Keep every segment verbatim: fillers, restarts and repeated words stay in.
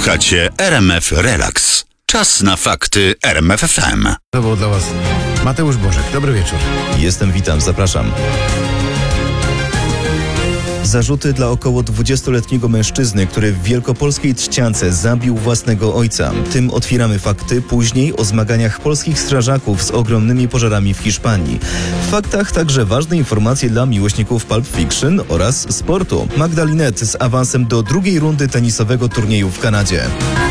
Słuchacie R M F Relax. Czas na fakty R M F F M. To było dla Was Mateusz Bożek. Dobry wieczór. Jestem, witam, zapraszam. Zarzuty dla około dwudziestoletniego mężczyzny, który w wielkopolskiej Trzciance zabił własnego ojca. Tym otwieramy fakty, później o zmaganiach polskich strażaków z ogromnymi pożarami w Hiszpanii. W faktach także ważne informacje dla miłośników Pulp Fiction oraz sportu. Magda Linette z awansem do drugiej rundy tenisowego turnieju w Kanadzie.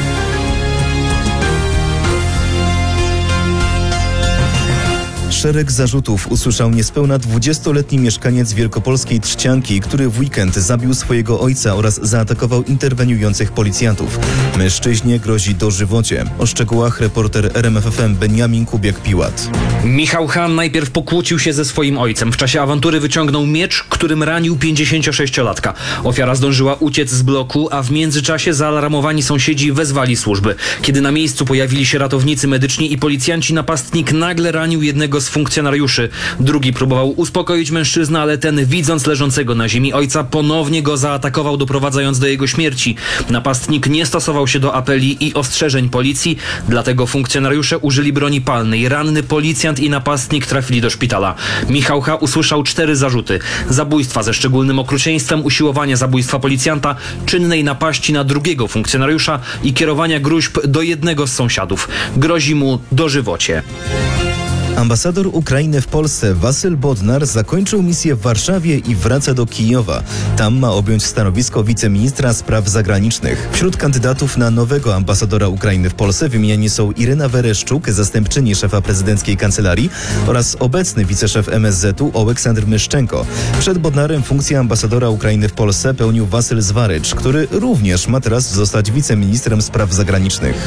Szereg zarzutów usłyszał niespełna dwudziestoletni mieszkaniec wielkopolskiej Trzcianki, który w weekend zabił swojego ojca oraz zaatakował interweniujących policjantów. Mężczyźnie grozi dożywocie. O szczegółach reporter R M F F M Beniamin Kubiak-Piłat. Michał H. najpierw pokłócił się ze swoim ojcem. W czasie awantury wyciągnął miecz, którym ranił pięćdziesięciosześciolatka. Ofiara zdążyła uciec z bloku, a w międzyczasie zaalarmowani sąsiedzi wezwali służby. Kiedy na miejscu pojawili się ratownicy medyczni i policjanci, napastnik nagle ranił jednego z funkcjonariuszy. Drugi próbował uspokoić mężczyznę, ale ten, widząc leżącego na ziemi ojca, ponownie go zaatakował, doprowadzając do jego śmierci. Napastnik nie stosował się do apeli i ostrzeżeń policji, dlatego funkcjonariusze użyli broni palnej. Ranny policjant i napastnik trafili do szpitala. Michał H. usłyszał cztery zarzuty: zabójstwa ze szczególnym okrucieństwem, usiłowania zabójstwa policjanta, czynnej napaści na drugiego funkcjonariusza i kierowania gróźb do jednego z sąsiadów. Grozi mu dożywocie. Ambasador Ukrainy w Polsce Wasyl Bodnar zakończył misję w Warszawie i wraca do Kijowa. Tam ma objąć stanowisko wiceministra spraw zagranicznych. Wśród kandydatów na nowego ambasadora Ukrainy w Polsce wymieniani są Iryna Wereszczuk, zastępczyni szefa prezydenckiej kancelarii, oraz obecny wiceszef M S Z u Oleksandr Myszczenko. Przed Bodnarem funkcję ambasadora Ukrainy w Polsce pełnił Wasyl Zwarycz, który również ma teraz zostać wiceministrem spraw zagranicznych.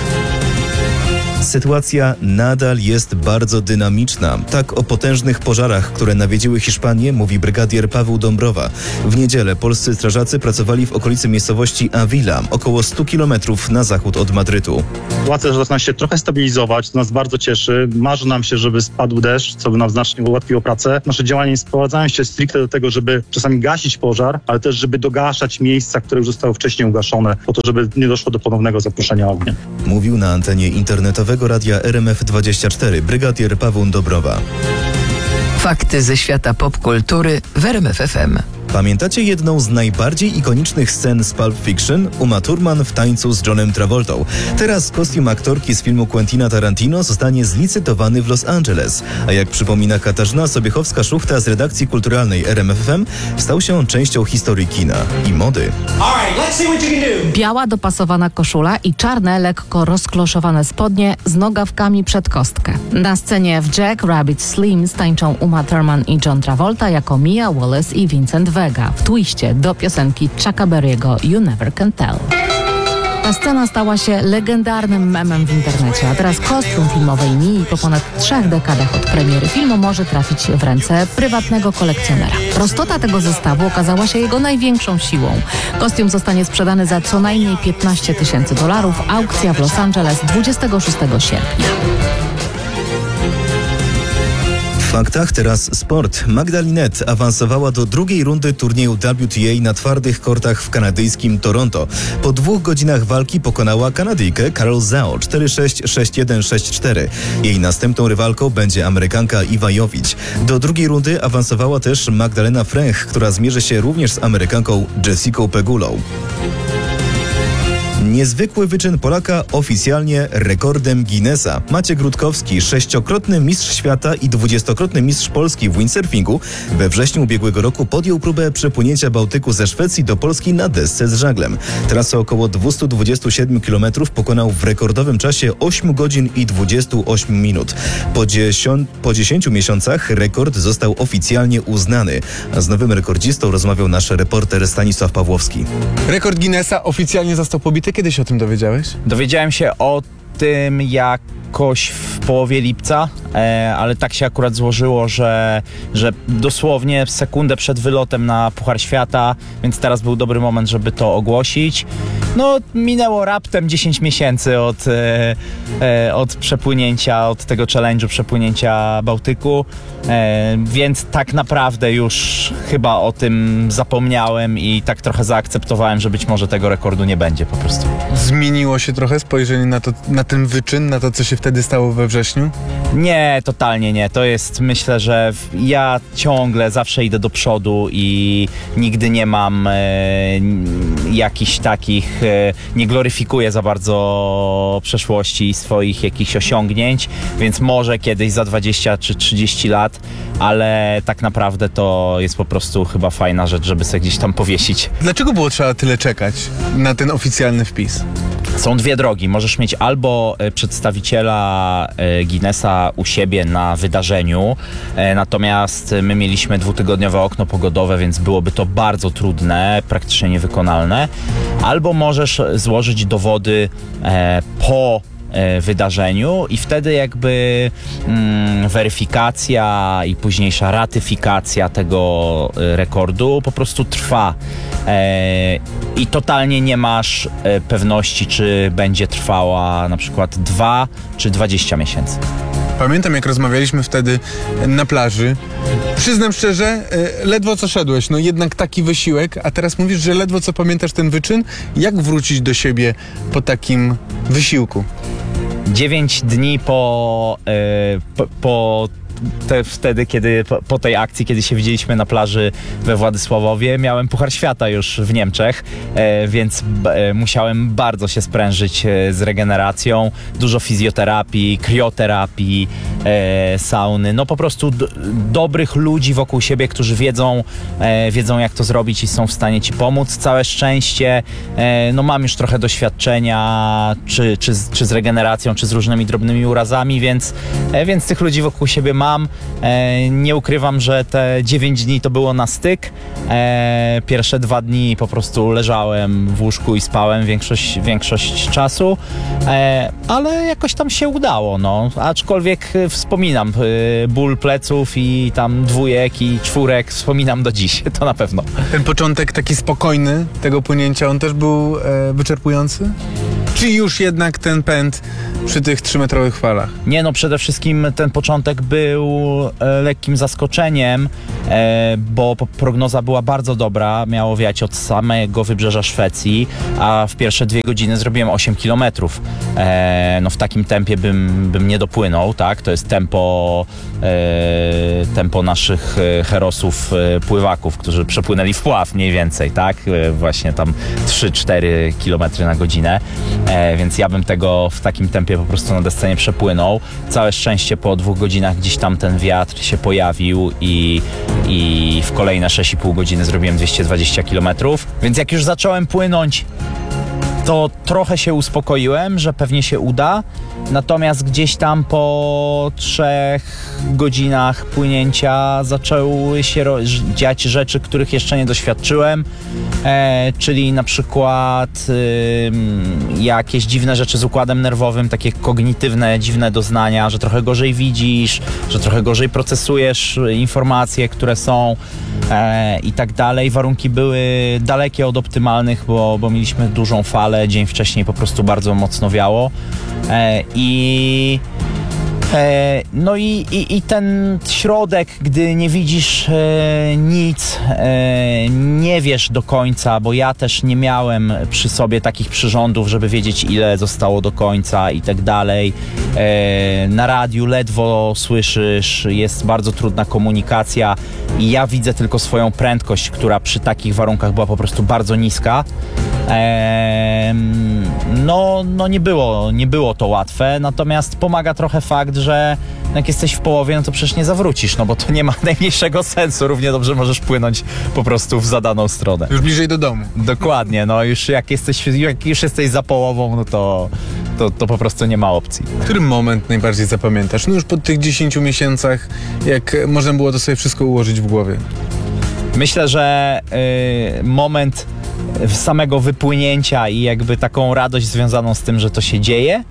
Sytuacja nadal jest bardzo dynamiczna. Tak o potężnych pożarach, które nawiedziły Hiszpanię, mówi brygadier Paweł Dąbrowa. W niedzielę polscy strażacy pracowali w okolicy miejscowości Avila, około stu kilometrów na zachód od Madrytu. Sytuacja zaczyna się trochę stabilizować, to nas bardzo cieszy. Marzy nam się, żeby spadł deszcz, co by nam znacznie ułatwiło pracę. Nasze działania nie sprowadzają się stricte do tego, żeby czasami gasić pożar, ale też żeby dogaszać miejsca, które już zostały wcześniej ugaszone, po to, żeby nie doszło do ponownego zaproszenia ognia. Mówił na antenie internetowego Radia R M F dwadzieścia cztery brygadier Paweł Dąbrowa. Fakty ze świata popkultury w R M F F M. Pamiętacie jedną z najbardziej ikonicznych scen z Pulp Fiction? Uma Thurman w tańcu z Johnem Travoltą. Teraz kostium aktorki z filmu Quentina Tarantino zostanie zlicytowany w Los Angeles. A jak przypomina Katarzyna Sobiechowska-Szuchta z redakcji kulturalnej R M F F M, stał się on częścią historii kina i mody. Biała dopasowana koszula i czarne, lekko rozkloszowane spodnie z nogawkami przed kostkę. Na scenie w Jack Rabbit Slim tańczą Uma Thurman i John Travolta jako Mia Wallace i Vincent Vega w twiście do piosenki Chucka Berry'ego You Never Can Tell. Ta scena stała się legendarnym memem w internecie, a teraz kostium filmowej Mii po ponad trzech dekadach od premiery filmu może trafić w ręce prywatnego kolekcjonera. Prostota tego zestawu okazała się jego największą siłą. Kostium zostanie sprzedany za co najmniej piętnaście tysięcy dolarów. Aukcja w Los Angeles dwudziestego szóstego sierpnia. W faktach teraz sport. Magda Linette awansowała do drugiej rundy turnieju W T A na twardych kortach w kanadyjskim Toronto. Po dwóch godzinach walki pokonała Kanadyjkę Carol Zhao cztery sześć, sześć jeden, sześć cztery. Jej następną rywalką będzie Amerykanka Iwa Jović. Do drugiej rundy awansowała też Magdalena Fręch, która zmierzy się również z Amerykanką Jessicą Pegulą. Niezwykły wyczyn Polaka oficjalnie rekordem Guinnessa. Maciek Rutkowski, sześciokrotny mistrz świata i dwudziestokrotny mistrz Polski w windsurfingu, we wrześniu ubiegłego roku podjął próbę przepłynięcia Bałtyku ze Szwecji do Polski na desce z żaglem. Trasę około dwieście dwadzieścia siedem kilometrów pokonał w rekordowym czasie osiem godzin i dwadzieścia osiem minut. Po, dziesią- po dziesięciu miesiącach rekord został oficjalnie uznany. A z nowym rekordzistą rozmawiał nasz reporter Stanisław Pawłowski. Rekord Guinnessa oficjalnie został pobity. Kiedy się o tym dowiedziałeś? Dowiedziałem się o tym jakoś w połowie lipca, e, ale tak się akurat złożyło, że, że dosłownie sekundę przed wylotem na Puchar Świata, więc teraz był dobry moment, żeby to ogłosić. No, minęło raptem dziesięć miesięcy od, e, e, od przepłynięcia, od tego challenge'u przepłynięcia Bałtyku, e, więc tak naprawdę już chyba o tym zapomniałem i tak trochę zaakceptowałem, że być może tego rekordu nie będzie po prostu. Zmieniło się trochę spojrzenie na, to, na ten wyczyn, na to, co się wtedy stało we wrześniu? Nie, totalnie nie. To jest, myślę, że w, ja ciągle zawsze idę do przodu i nigdy nie mam e, jakichś takich, e, nie gloryfikuję za bardzo przeszłości i swoich jakichś osiągnięć, więc może kiedyś za dwadzieścia czy trzydzieści lat, ale tak naprawdę to jest po prostu chyba fajna rzecz, żeby sobie gdzieś tam powiesić. Dlaczego było trzeba tyle czekać na ten oficjalny wpis? Są dwie drogi. Możesz mieć albo e, przedstawiciela e, Guinnessa u siebie na wydarzeniu, e, natomiast my mieliśmy dwutygodniowe okno pogodowe, więc byłoby to bardzo trudne, praktycznie niewykonalne. Albo możesz złożyć dowody e, po e, wydarzeniu i wtedy jakby mm, weryfikacja i późniejsza ratyfikacja tego e, rekordu po prostu trwa. E, I totalnie nie masz e, pewności, czy będzie trwała na przykład dwa czy dwadzieścia miesięcy. Pamiętam, jak rozmawialiśmy wtedy na plaży. Przyznam szczerze, e, ledwo co szedłeś, no jednak taki wysiłek, a teraz mówisz, że ledwo co pamiętasz ten wyczyn. Jak wrócić do siebie po takim wysiłku? Dziewięć dni po, e, po, po te, wtedy, kiedy po, po tej akcji, kiedy się widzieliśmy na plaży we Władysławowie, miałem Puchar Świata już w Niemczech, e, więc b, e, musiałem bardzo się sprężyć e, z regeneracją, dużo fizjoterapii, krioterapii, e, sauny, no po prostu d- dobrych ludzi wokół siebie, którzy wiedzą, e, wiedzą jak to zrobić i są w stanie ci pomóc. Całe szczęście, e, no mam już trochę doświadczenia, czy, czy, z, czy z regeneracją, czy z różnymi drobnymi urazami, więc, e, więc tych ludzi wokół siebie mam. E, nie ukrywam, że te dziewięć dni to było na styk. E, pierwsze dwa dni po prostu leżałem w łóżku i spałem większość, większość czasu, e, ale jakoś tam się udało, no. Aczkolwiek wspominam e, ból pleców i tam dwójek i czwórek wspominam do dziś, to na pewno. Ten początek taki spokojny tego płynięcia, on też był e, wyczerpujący? Czy już jednak ten pęd przy tych trzymetrowych falach? Nie, no przede wszystkim ten początek był e, lekkim zaskoczeniem, e, bo po- prognoza była bardzo dobra, miało wiać od samego wybrzeża Szwecji, a w pierwsze dwie godziny zrobiłem osiem kilometrów. E, no w takim tempie bym, bym nie dopłynął, tak? To jest tempo, e, tempo naszych e, herosów e, pływaków, którzy przepłynęli w pław mniej więcej, tak? E, właśnie tam trzy cztery kilometry na godzinę. E, więc ja bym tego w takim tempie po prostu na desce nie przepłynął. Całe szczęście po dwóch godzinach gdzieś tam ten wiatr się pojawił i, i w kolejne sześć i pół godziny zrobiłem dwieście dwadzieścia kilometrów. Więc jak już zacząłem płynąć, to trochę się uspokoiłem, że pewnie się uda. Natomiast gdzieś tam po trzech godzinach płynięcia zaczęły się ro- dziać rzeczy, których jeszcze nie doświadczyłem. E, czyli na przykład y, jakieś dziwne rzeczy z układem nerwowym, takie kognitywne, dziwne doznania, że trochę gorzej widzisz, że trochę gorzej procesujesz informacje, które są e, i tak dalej. Warunki były dalekie od optymalnych, bo, bo mieliśmy dużą falę, dzień wcześniej po prostu bardzo mocno wiało. E, I e, no i, i, i ten środek, gdy nie widzisz e, nic, e, nie wiesz do końca, bo ja też nie miałem przy sobie takich przyrządów, żeby wiedzieć, ile zostało do końca i tak dalej. E, na radiu ledwo słyszysz, jest bardzo trudna komunikacja i ja widzę tylko swoją prędkość, która przy takich warunkach była po prostu bardzo niska. E, no, no nie było, nie było to łatwe, natomiast pomaga trochę fakt, że jak jesteś w połowie, no to przecież nie zawrócisz, no bo to nie ma najmniejszego sensu, równie dobrze możesz płynąć po prostu w zadaną stronę. Już bliżej do domu. Dokładnie, no już jak jesteś, jak już jesteś za połową, no to, to, to po prostu nie ma opcji. Który moment najbardziej zapamiętasz? No już po tych dziesięciu miesiącach, jak można było to sobie wszystko ułożyć w głowie. Myślę, że y, moment samego wypłynięcia i jakby taką radość związaną z tym, że to się dzieje.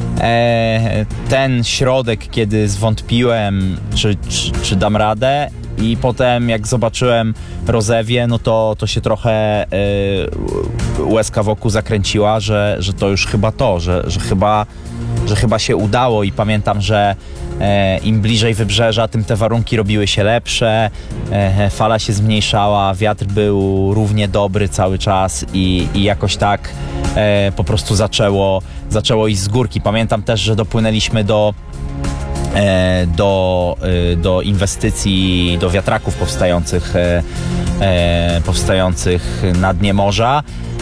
E, ten środek, kiedy zwątpiłem, czy, czy, czy dam radę, i potem jak zobaczyłem Rozewię, no to, to się trochę y, łezka wokół zakręciła, że, że to już chyba to, że, że, chyba, że chyba się udało i pamiętam, że e, im bliżej wybrzeża, tym te warunki robiły się lepsze, e, fala się zmniejszała, wiatr był równie dobry cały czas i, i jakoś tak e, po prostu zaczęło, zaczęło iść z górki. Pamiętam też, że dopłynęliśmy do do, do inwestycji, do wiatraków powstających, powstających na dnie morza.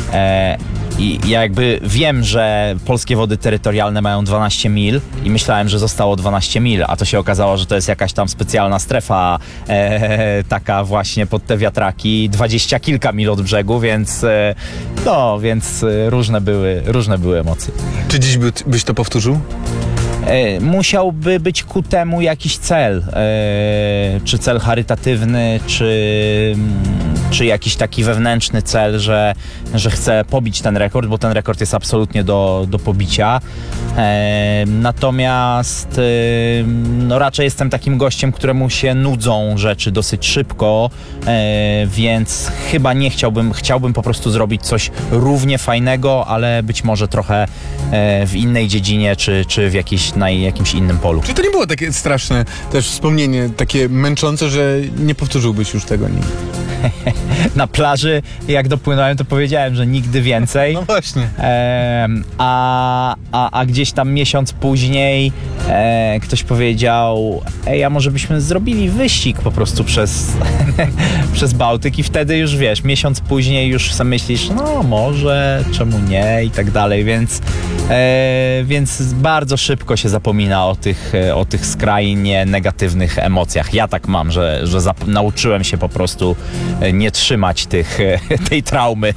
I ja jakby wiem, że polskie wody terytorialne mają dwanaście mil i myślałem, że zostało dwanaście mil, a to się okazało, że to jest jakaś tam specjalna strefa e, taka właśnie pod te wiatraki, dwadzieścia kilka mil od brzegu, więc e, no, więc różne były, różne były emocje. Czy dziś by, byś to powtórzył? E, musiałby być ku temu jakiś cel, e, czy cel charytatywny, czy, czy jakiś taki wewnętrzny cel, że, że chcę pobić ten rekord, bo ten rekord jest absolutnie do, do pobicia. E, natomiast e, no raczej jestem takim gościem, któremu się nudzą rzeczy dosyć szybko, e, więc chyba nie chciałbym, chciałbym po prostu zrobić coś równie fajnego, ale być może trochę e, w innej dziedzinie, czy, czy w jakiejś na jakimś innym polu. Czy to nie było takie straszne też wspomnienie, takie męczące, że nie powtórzyłbyś już tego nigdy? Na plaży, jak dopłynąłem, to powiedziałem, że nigdy więcej. No właśnie. E, a, a, a gdzieś tam miesiąc później e, ktoś powiedział: ej, a może byśmy zrobili wyścig po prostu przez, przez Bałtyk, i wtedy już wiesz, miesiąc później już sam myślisz, no może, czemu nie i tak dalej, więc, e, więc bardzo szybko się zapomina o tych, o tych skrajnie negatywnych emocjach. Ja tak mam, że, że zap- nauczyłem się po prostu nie trzymać tych, tej traumy.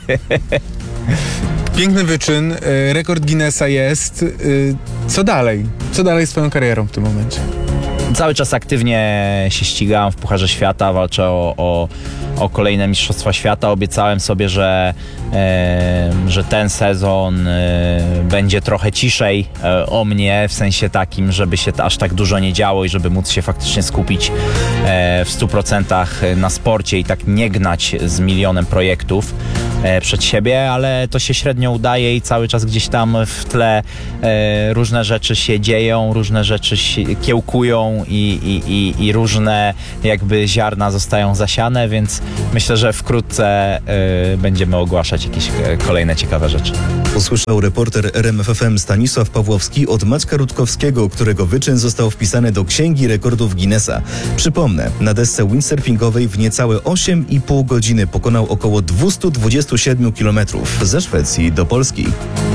Piękny wyczyn, y, rekord Guinnessa jest. Y, co dalej? Co dalej z twoją karierą w tym momencie? Cały czas aktywnie się ścigałem w Pucharze Świata, walczę o, o, o kolejne Mistrzostwa Świata. Obiecałem sobie, że, e, że ten sezon e, będzie trochę ciszej e, o mnie, w sensie takim, żeby się aż tak dużo nie działo i żeby móc się faktycznie skupić e, w stu procentach na sporcie i tak nie gnać z milionem projektów e, przed siebie, ale to się średnio udaje i cały czas gdzieś tam w tle e, różne rzeczy się dzieją, różne rzeczy się kiełkują i, i, i, i różne jakby ziarna zostają zasiane, więc myślę, że wkrótce y, będziemy ogłaszać jakieś y, kolejne ciekawe rzeczy. Usłyszał reporter R M F F M Stanisław Pawłowski od Maćka Rutkowskiego, którego wyczyn został wpisany do Księgi Rekordów Guinnessa. Przypomnę, na desce windsurfingowej w niecałe osiem i pół godziny pokonał około dwieście dwadzieścia siedem kilometrów ze Szwecji do Polski.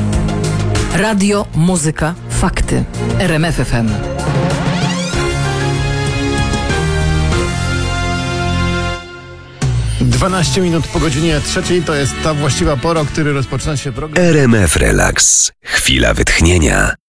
Radio, muzyka, fakty. R M F F M. dwanaście minut po godzinie trzeciej to jest ta właściwa pora, o której rozpoczyna się program. R M F Relax. Chwila wytchnienia.